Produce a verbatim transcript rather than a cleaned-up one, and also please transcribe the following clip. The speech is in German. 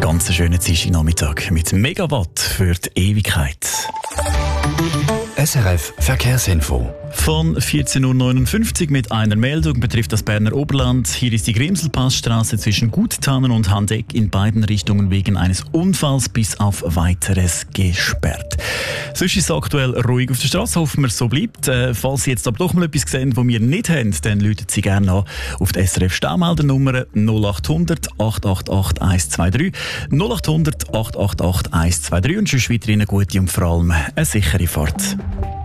ganz schönen Dienstagnachmittag mit Megawatt für die Ewigkeit. S R F Verkehrsinfo. Von vierzehn Uhr neunundfünfzig mit einer Meldung betrifft das Berner Oberland. Hier ist die Grimselpassstraße zwischen Guttannen und Handeck in beiden Richtungen wegen eines Unfalls bis auf Weiteres gesperrt. Sonst ist es aktuell ruhig auf der Straße. Hoffen wir, es so bleibt. Äh, falls Sie jetzt aber doch mal etwas sehen, das wir nicht haben, dann rufen Sie gerne an auf die S R F Staumeldernummer null acht hundert, acht acht acht, eins zwei drei null acht hundert, acht acht acht, eins zwei drei und sonst weiterhin eine gute und vor allem eine sichere Fahrt.